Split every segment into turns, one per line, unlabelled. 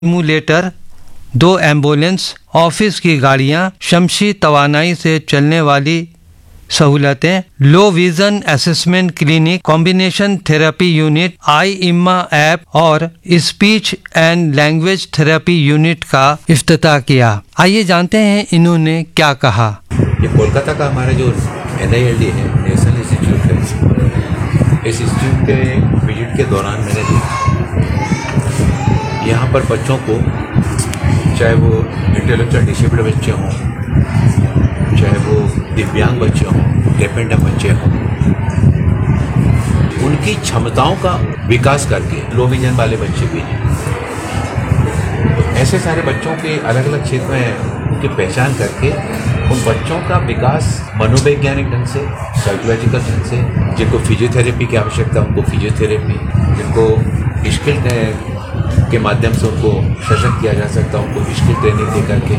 Simulator, 2 ambulance, office की गाड़ियां, शमसी तवानाई से चलने वाली सहूलतें, low vision assessment clinic, combination therapy unit, आई इम्मा ऐप और speech and language therapy unit का इफ्तिताह किया। आइए जानते हैं इन्होंने क्या कहा।
ये कोलकाता का हमारा जो NILD है, नेशनल इंस्टीट्यूट है, इस इंस्टीट्यूट के विजिट के दौरान मैंने देखा यहाँ पर बच्चों को, चाहे वो इंटेलेक्चुअल डिसेबल्ड बच्चे हों, चाहे वो दिव्यांग बच्चे हों, डेफ एंड डम्ब बच्चे हों, उनकी क्षमताओं का विकास करके, लो विजन वाले बच्चे भी हैं, तो ऐसे सारे बच्चों के अलग अलग क्षेत्र में उनकी पहचान करके उन बच्चों का विकास मनोवैज्ञानिक ढंग से, साइकोलॉजिकल ढंग से, जिनको फिजियोथेरेपी की आवश्यकता उनको फिजियोथेरेपी, जिनको स्किल के माध्यम से उनको सशक्त किया जा सकता है, उनको स्किल ट्रेनिंग दे करके,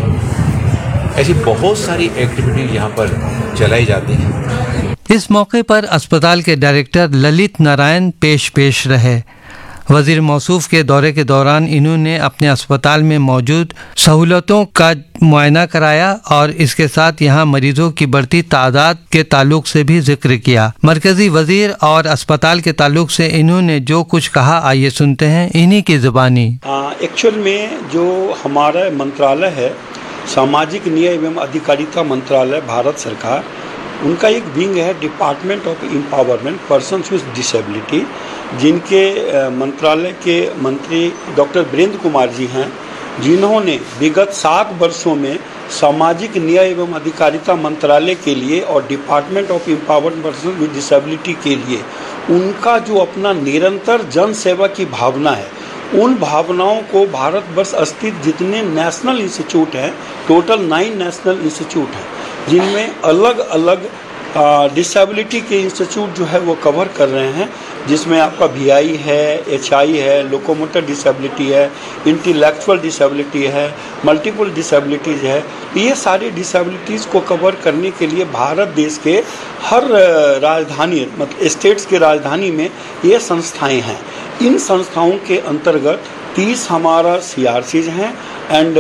ऐसी बहुत सारी एक्टिविटी यहाँ पर चलाई जाती हैं।
इस मौके पर अस्पताल के डायरेक्टर ललित नारायण पेश रहे। वजीर मौसूफ के दौरे के दौरान इन्होंने अपने अस्पताल में मौजूद सहूलतों का मुआयना कराया और इसके साथ यहाँ मरीजों की बढ़ती तादाद के ताल्लुक से भी जिक्र किया। मरकजी वजीर और अस्पताल के ताल्लुक से इन्होंने जो कुछ कहा, आइए सुनते हैं इन्हीं की ज़ुबानी।
एक्चुअल में जो हमारा मंत्रालय है, सामाजिक न्याय एवं अधिकारिता मंत्रालय, भारत सरकार, उनका एक विंग है department of empowerment persons with disability, जिनके मंत्रालय के मंत्री डॉक्टर वीरेंद्र कुमार जी हैं, जिन्होंने विगत 7 वर्षों में सामाजिक न्याय एवं अधिकारिता मंत्रालय के लिए और department of empowerment persons with disability के लिए उनका जो अपना निरंतर जन सेवा की भावना है, उन भावनाओं को भारत वर्ष स्थित जितने नेशनल इंस्टीट्यूट हैं, टोटल 9 नेशनल इंस्टीट्यूट हैं, जिनमें अलग अलग डिसेबिलिटी के इंस्टीट्यूट जो है वो कवर कर रहे हैं, जिसमें आपका VI है, HI है, लोकोमोटर डिसेबिलिटी है, इंटेलेक्चुअल डिसेबिलिटी है, मल्टीपल डिसेबिलिटीज़ है। ये सारी डिसेबिलिटीज़ को कवर करने के लिए भारत देश के हर राजधानी, मतलब स्टेट्स के राजधानी में ये संस्थाएं हैं। इन संस्थाओं के अंतर्गत 30 हमारा CRCs हैं एंड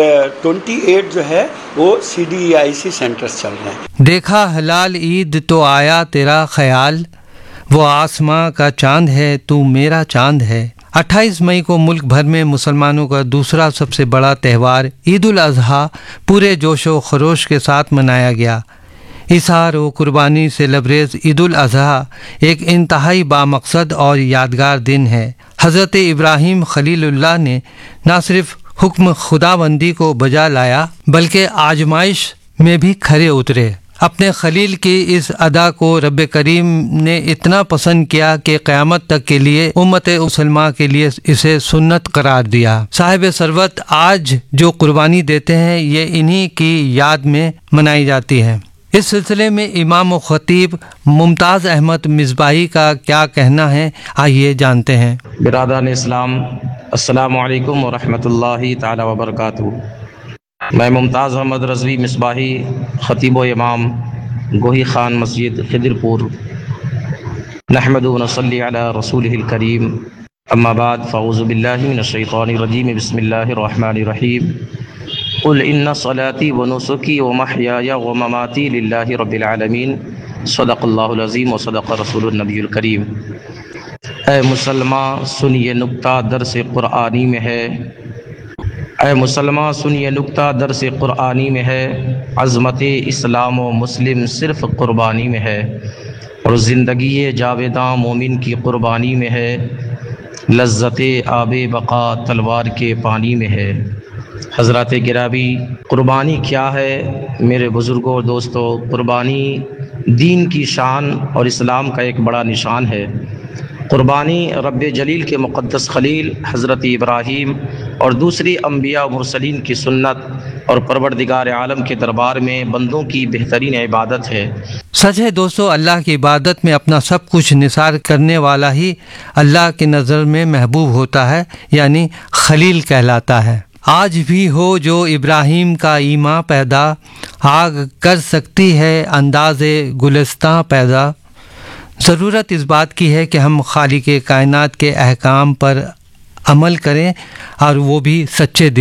28 जो है वो CDEIC सेंटर्स चल रहे हैं।
देखा हलाल ईद तो आया तेरा ख्याल, वो आसमां का चांद है तू मेरा चांद है। 28 मई को मुल्क भर में मुसलमानों का दूसरा सबसे बड़ा त्यौहार ईद उल अजहा पूरे जोशो खरोश के साथ मनाया गया। इसार व कुर्बानी से लबरेज ईद उल अजहा एक इंतहाई बामकसद और यादगार दिन है। हज़रत इब्राहीम खलीलुल्लाह ने न सिर्फ हुक्म खुदाबंदी को बजा लाया, बल्कि आजमाइश में भी खरे उतरे। अपने खलील की इस अदा को रब करीम ने इतना पसंद किया कि क़यामत तक के लिए उम्मत मुसलमा के लिए इसे सुन्नत करार दिया। साहिब सरवत आज जो कुर्बानी देते हैं, ये इन्हीं की याद में मनाई जाती है। इस सिलसिले में इमाम व खतीब मुमताज़ अहमद मिसबाही का क्या कहना है, आइए जानते हैं।
बिरादरान इस्लाम, अस्सलामु अलैकुम व रहमतुल्लाहि ताला व बरकातुहू। मैं मुमताज़ अहमद रज़वी मिसबाही, खतीब व इमाम गोही खान मस्जिद खिदिरपुर, नहमदु व नसल्ली अला रसूलिहिल करीम, अम्मा बाद, फ़अऊज़ु बिल्लाहि मिनश शैतानिर रजीम, बिस्मिल्लाहिर रहमानिर रहीम। कुल इन्ना सलाती व नुसुकी व महयाया व ममाती लिल्लाहि रब्बिल आलमीन, सदक़ल्लाहुल अज़ीम व सदक़ रसूलुन नबियुल करीम। ऐ मुसलमान सुनिए नुक्ता दर्स क़ुरआनी में है, ऐ मुसलमान सुनिए नुक्ता दर्स क़ुरआनी में है, अज़मत इस्लाम व मुस्लिम सिर्फ़ क़ुरबानी में है, और ज़िंदगी जावेदां मोमिन की क़ुरबानी में है, लज़्ज़त आबे बक़ा तलवार के पानी में है। हज़रात गिरामी, क़ुरबानी क्या है मेरे बुज़ुर्गों और दोस्तों? क़ुरबानी दीन की शान और इस्लाम का एक बड़ा निशान है। क़ुरबानी रब्बे जलील के मुक़द्दस खलील हज़रत इब्राहीम और दूसरी अम्बिया मुरसलीन की सुन्नत और परवरदिगार आलम के दरबार में बंदों की बेहतरीन इबादत है।
सच है दोस्तों, अल्लाह की इबादत में अपना सब कुछ निसार करने वाला ही अल्लाह की नज़र में महबूब होता है, यानी खलील कहलाता है। आज भी हो जो इब्राहीम का ईमा पैदा, आग कर सकती है अंदाज़े गुलिस्तां पैदा। ज़रूरत इस बात की है कि हम खालिक़े कायनात के अहकाम पर अमल करें और वो भी सच्चे दिल